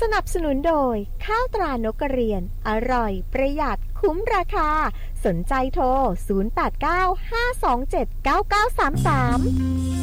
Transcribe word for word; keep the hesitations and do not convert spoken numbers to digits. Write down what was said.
นับสนุนโดยข้าวตรานกกระเรียนอร่อยประหยัดคุ้มราคาสนใจโทรศูนย์ แปด เก้า ห้า สอง เจ็ด เก้า เก้า สาม สาม